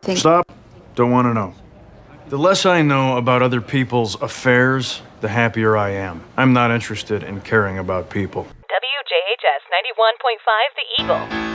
think... Stop. Don't want to know. The less I know about other people's affairs, the happier I am. I'm not interested in caring about people. WJHS 91.5 The Eagle.